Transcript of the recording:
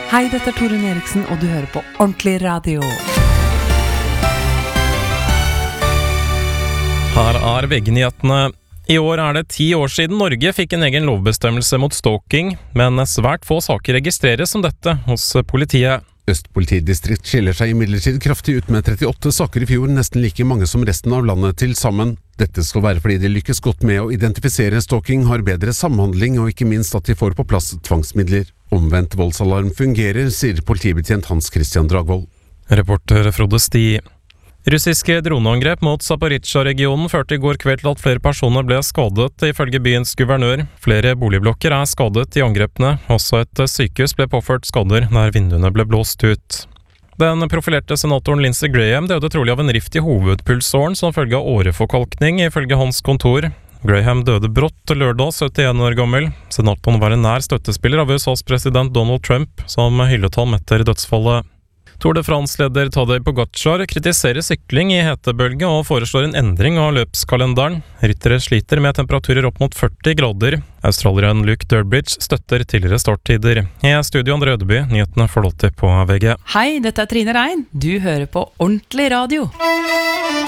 Hei, dette Torunn Eriksen, og du hører på Ordentlig Radio. Her VG-nyhetene. I år det 10 år siden Norge fikk en egen lovbestemmelse mot stalking, men svært få saker registreres som dette hos politiet. Øst politidistrikt skiller seg imidlertid kraftig ut med 38 saker i fjor, nesten like mange som resten av landet til sammen. Dette skal være fordi de lykkes godt med å identifisere stalking, har bedre samhandling og ikke minst at de får på plass tvangsmidler. Omvendt voldsalarm fungerer, sier politibetjent Hans Christian Dragvold. Reporter Frode Sti. Russiske droneangrep mot Zaporizjzja-regionen førte i går kveld til at flere personer ble skadet, ifølge byens guvernør. Flere boligblokker skadet i angrepene. Også et sykehus ble påført skader der vinduene ble blåst ut. Den profilerte senatoren Lindsey Graham døde trolig av en rift i hovedpulsåren som følge av åreforkalkning, ifølge hans kontor. Graham døde brått lørdag, 71 år gammel. Senatoren var en nær støttespiller av USAs president Donald Trump, som hyllet ham etter dødsfallet. Tour de France-leder Tadej Pogačar kritiserer sykling i hetebølge og foreslår en endring av løpskalenderen. Ryttere sliter med temperaturer opp mot 40 grader. Australieren Luke Durbridge støtter tidligere starttider. I studio Andre Ødeby, nyhetene får lov til på VG. Hei, dette Trine Rein. Du hører på Ordentlig Radio.